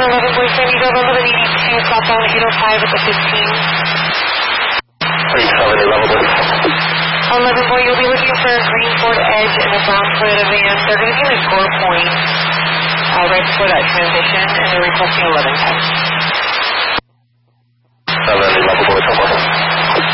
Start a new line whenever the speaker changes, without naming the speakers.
11 boy, San Diego, 1182, southbound 805 at the 15.
37, 11 boy.
11 boy, you'll be looking for a green Ford Edge and a brown Toyota van. They're going to be in a score point right before that transition, and they're requesting 1110.